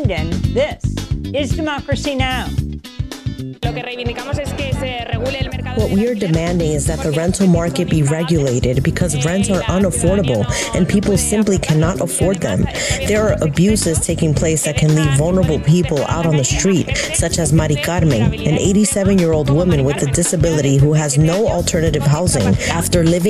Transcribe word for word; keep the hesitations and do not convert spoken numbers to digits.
London, this is Democracy Now! What we are demanding is that the rental market be regulated because rents are unaffordable and people simply cannot afford them. There are abuses taking place that can leave vulnerable people out on the street, such as Mari Carmen, an eighty-seven-year-old woman with a disability who has no alternative housing after living